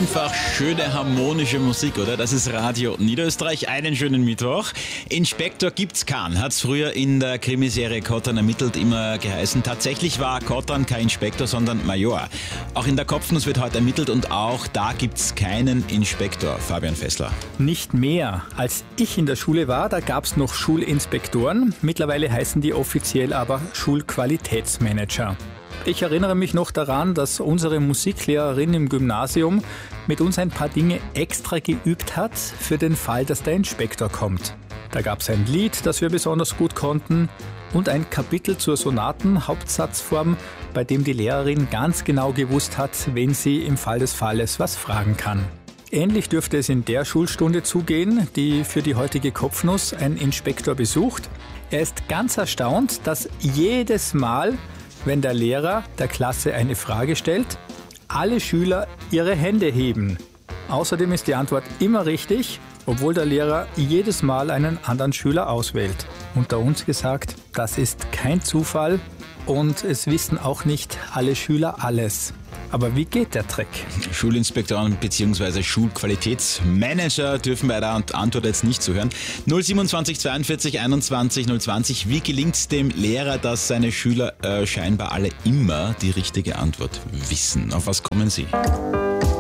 Einfach schöne harmonische Musik, oder? Das ist Radio Niederösterreich. Einen schönen Mittwoch. Inspektor gibt's keinen, hat's früher in der Krimiserie Kottern ermittelt immer geheißen. Tatsächlich war Kottern kein Inspektor, sondern Major. Auch in der Kopfnuss wird heute ermittelt und auch da gibt's keinen Inspektor. Fabian Fessler. Nicht mehr. Als ich in der Schule war, da gab's noch Schulinspektoren. Mittlerweile heißen die offiziell aber Schulqualitätsmanager. Ich erinnere mich noch daran, dass unsere Musiklehrerin im Gymnasium mit uns ein paar Dinge extra geübt hat für den Fall, dass der Inspektor kommt. Da gab es ein Lied, das wir besonders gut konnten und ein Kapitel zur Sonaten-Hauptsatzform, bei dem die Lehrerin ganz genau gewusst hat, wen sie im Fall des Falles was fragen kann. Ähnlich dürfte es in der Schulstunde zugehen, die für die heutige Kopfnuss ein Inspektor besucht. Er ist ganz erstaunt, dass jedes Mal, wenn der Lehrer der Klasse eine Frage stellt, alle Schüler ihre Hände heben. Außerdem ist die Antwort immer richtig, obwohl der Lehrer jedes Mal einen anderen Schüler auswählt. Unter uns gesagt, das ist kein Zufall und es wissen auch nicht alle Schüler alles. Aber wie geht der Trick? Schulinspektoren bzw. Schulqualitätsmanager dürfen bei der Antwort jetzt nicht zuhören. 027 42 21 020. Wie gelingt es dem Lehrer, dass seine Schüler scheinbar alle immer die richtige Antwort wissen? Auf was kommen Sie?